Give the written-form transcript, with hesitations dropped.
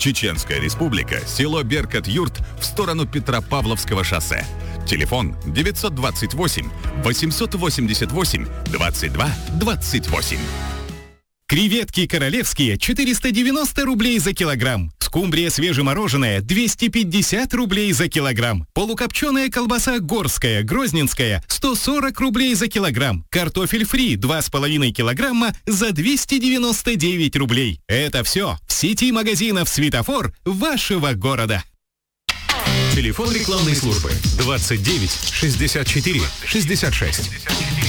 Чеченская Республика, село Беркат-Юрт в сторону Петропавловского шоссе. Телефон 928 888 22 28. Креветки королевские 490 рублей за килограмм. Скумбрия свежемороженая 250 рублей за килограмм. Полукопченая колбаса горская, грозненская 140 рублей за килограмм. Картофель фри 2,5 килограмма за 299 рублей. Это все в сети магазинов «Светофор» вашего города. Телефон рекламной службы 29 64 66.